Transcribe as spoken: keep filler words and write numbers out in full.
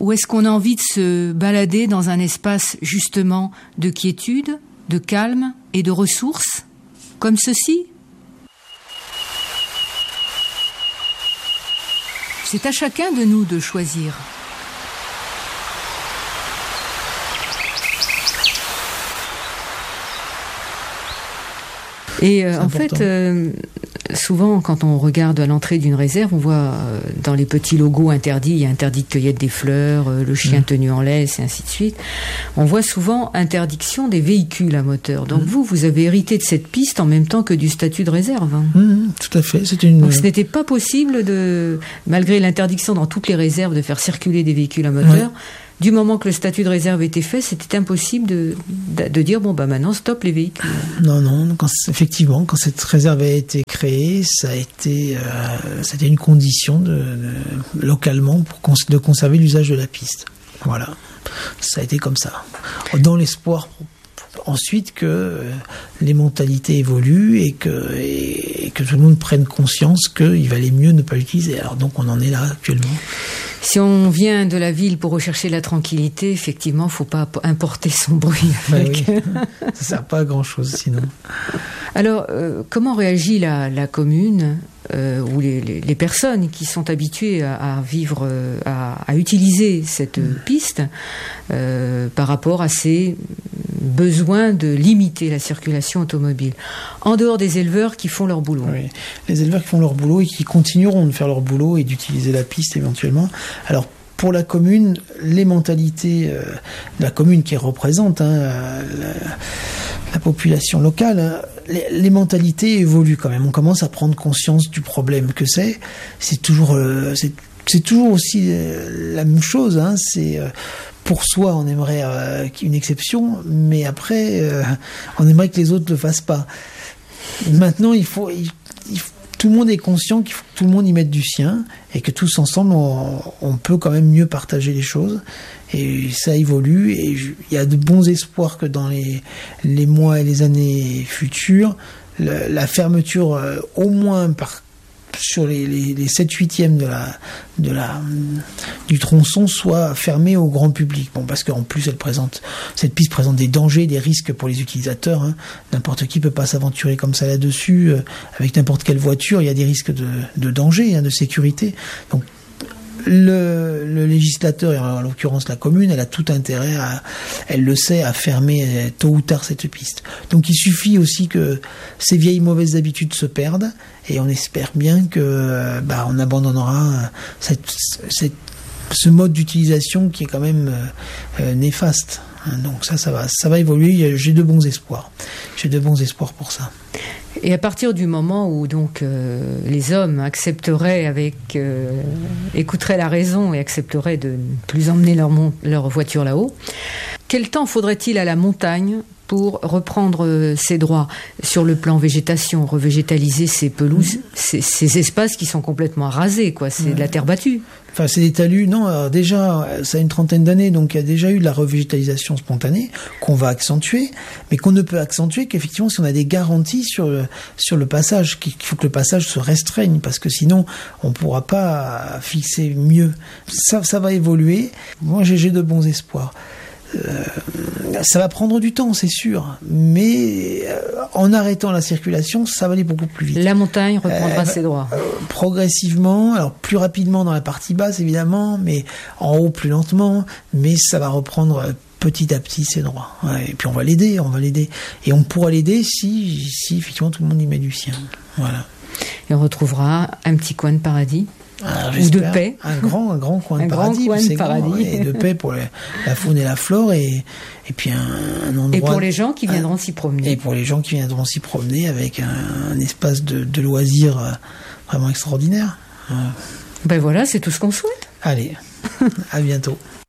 ou est-ce qu'on a envie de se balader dans un espace justement de quiétude, de calme et de ressources, comme ceci ? C'est à chacun de nous de choisir. Et euh, en fait, euh, souvent, quand on regarde à l'entrée d'une réserve, on voit euh, dans les petits logos interdits, il y a interdit de cueillette des fleurs, euh, le chien mmh. tenu en laisse, et ainsi de suite. On voit souvent interdiction des véhicules à moteur. Donc mmh. vous, vous avez hérité de cette piste en même temps que du statut de réserve. Hein. Mmh, tout à fait. C'était une... Donc ce n'était pas possible, de, malgré l'interdiction dans toutes les réserves, de faire circuler des véhicules à moteur. Ouais. Du moment que le statut de réserve était fait, c'était impossible de, de, de dire, bon, bah maintenant, stop les véhicules. Non, non, quand, effectivement, quand cette réserve a été créée, ça a été, euh, c'était une condition de, de, localement pour cons- de conserver l'usage de la piste. Voilà. Ça a été comme ça. Dans l'espoir ensuite que euh, les mentalités évoluent et que, et, et que tout le monde prenne conscience qu'il valait mieux ne pas l'utiliser. Alors donc, on en est là actuellement. Si on vient de la ville pour rechercher la tranquillité, effectivement, il ne faut pas importer son bruit avec. Ben oui. Ça ne sert pas à grand-chose sinon. Alors, euh, comment réagit la, la commune euh, ou les, les, les personnes qui sont habituées à, à vivre, euh, à, à utiliser cette mmh. piste euh, par rapport à ces besoins de limiter la circulation automobile, en dehors des éleveurs qui font leur boulot. Oui. Les éleveurs qui font leur boulot et qui continueront de faire leur boulot et d'utiliser la piste éventuellement. Alors, pour la commune, les mentalités euh, de la commune qui représente hein, la, la population locale, hein, les, les mentalités évoluent quand même. On commence à prendre conscience du problème que c'est. C'est toujours, euh, c'est, c'est toujours aussi euh, la même chose. Hein, c'est euh, pour soi, on aimerait euh, qu'il y ait une exception, mais après, euh, on aimerait que les autres ne le fassent pas. Maintenant, il faut, il, il faut tout le monde est conscient qu'il faut que tout le monde y mette du sien et que tous ensemble, on, on peut quand même mieux partager les choses. Et ça évolue et il y a de bons espoirs que dans les, les mois et les années futures, le, la fermeture, euh, au moins par sur les, les, les sept huitièmes de la, de la, du tronçon soit fermée au grand public. Bon, parce qu'en plus, elle présente, cette piste présente des dangers, des risques pour les utilisateurs. Hein. N'importe qui peut pas s'aventurer comme ça là-dessus. Euh, avec n'importe quelle voiture, il y a des risques de, de danger, hein, de sécurité. Donc, le, le législateur, en l'occurrence la commune, elle a tout intérêt à, elle le sait, à fermer tôt ou tard cette piste. Donc il suffit aussi que ces vieilles mauvaises habitudes se perdent et on espère bien que bah, on abandonnera cette, cette, ce mode d'utilisation qui est quand même euh, néfaste. Donc ça, ça va, ça va évoluer. J'ai de bons espoirs. J'ai de bons espoirs pour ça. Et à partir du moment où donc euh, les hommes accepteraient avec euh, écouteraient la raison et accepteraient de ne plus emmener leur, mon- leur voiture là-haut, quel temps faudrait-il à la montagne pour reprendre ses droits sur le plan végétation, revégétaliser ces pelouses, mmh. ces, ces espaces qui sont complètement rasés, quoi. C'est ouais. de la terre battue. Enfin, c'est des talus. Non, alors déjà, ça a une trentaine d'années, donc il y a déjà eu de la revégétalisation spontanée qu'on va accentuer, mais qu'on ne peut accentuer qu'effectivement si on a des garanties sur le, sur le passage, qu'il faut que le passage se restreigne, parce que sinon, on ne pourra pas fixer mieux. Ça, ça va évoluer. Moi, j'ai, j'ai de bons espoirs. Euh, ça va prendre du temps, c'est sûr, mais euh, en arrêtant la circulation, ça va aller beaucoup plus vite. La montagne reprendra euh, ses droits. Euh, progressivement, alors plus rapidement dans la partie basse évidemment, mais en haut plus lentement, mais ça va reprendre petit à petit ses droits. Ouais, et puis on va l'aider, on va l'aider, et on pourra l'aider si, si effectivement tout le monde y met du sien. Voilà. Et on retrouvera un petit coin de paradis. Alors, ou de paix. Un grand, un grand coin un de paradis. Grand coin de paradis. Grand, et de paix pour la, la faune et la flore et, et puis un, un endroit. Et pour les gens qui viendront un, s'y promener. Et pour les gens qui viendront s'y promener avec un, un espace de, de loisirs vraiment extraordinaire. Ben voilà, c'est tout ce qu'on souhaite. Allez, à bientôt.